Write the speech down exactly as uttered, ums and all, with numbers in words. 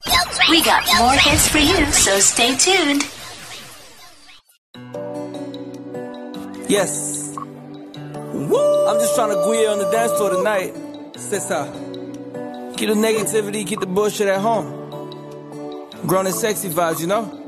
We got more hits for you, so stay tuned. Yes. Woo! I'm just trying to guia on the dance floor tonight. C'est ça. Keep the negativity, keep the bullshit at home. Grown and sexy vibes, you know?